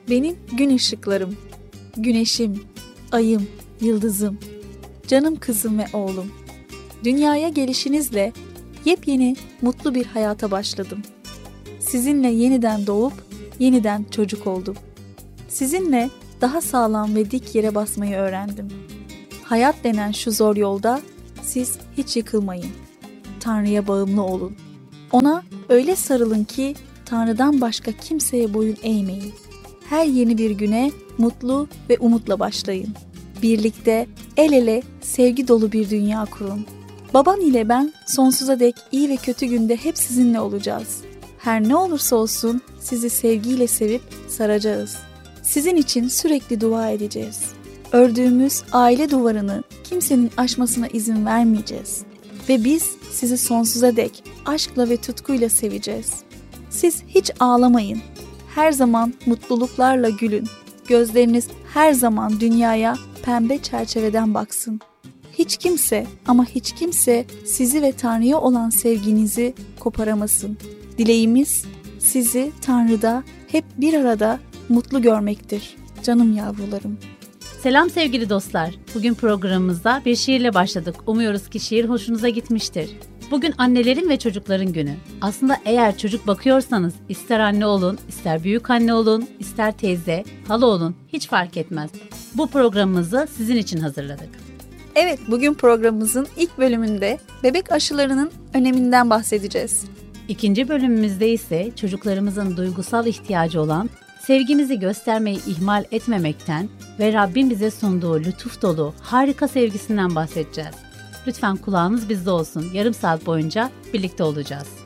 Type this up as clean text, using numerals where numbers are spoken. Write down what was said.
benim gün ışıklarım, güneşim, ayım, yıldızım, canım kızım ve oğlum. Dünyaya gelişinizle yepyeni, mutlu bir hayata başladım. Sizinle yeniden doğup yeniden çocuk oldum. Sizinle daha sağlam ve dik yere basmayı öğrendim. Hayat denen şu zor yolda siz hiç yıkılmayın. Tanrı'ya bağımlı olun. Ona öyle sarılın ki Tanrı'dan başka kimseye boyun eğmeyin. Her yeni bir güne mutlu ve umutla başlayın. Birlikte el ele sevgi dolu bir dünya kurun. Baban ile ben sonsuza dek iyi ve kötü günde hep sizinle olacağız. Her ne olursa olsun sizi sevgiyle sevip saracağız. Sizin için sürekli dua edeceğiz. Ördüğümüz aile duvarını kimsenin aşmasına izin vermeyeceğiz. Ve biz sizi sonsuza dek aşkla ve tutkuyla seveceğiz. Siz hiç ağlamayın. Her zaman mutluluklarla gülün. Gözleriniz her zaman dünyaya pembe çerçeveden baksın. Hiç kimse ama hiç kimse sizi ve Tanrı'ya olan sevginizi koparamasın. Dileğimiz sizi Tanrı'da hep bir arada mutlu görmektir. Canım yavrularım. Selam sevgili dostlar. Bugün programımızda bir şiirle başladık. Umuyoruz ki şiir hoşunuza gitmiştir. Bugün annelerin ve çocukların günü. Aslında eğer çocuk bakıyorsanız ister anne olun, ister büyük anne olun, ister teyze, hala olun hiç fark etmez. Bu programımızı sizin için hazırladık. Evet, bugün programımızın ilk bölümünde bebek aşılarının öneminden bahsedeceğiz. İkinci bölümümüzde ise çocuklarımızın duygusal ihtiyacı olan sevgimizi göstermeyi ihmal etmemekten ve Rabbin bize sunduğu lütuf dolu harika sevgisinden bahsedeceğiz. Lütfen kulağınız bizde olsun. Yarım saat boyunca birlikte olacağız.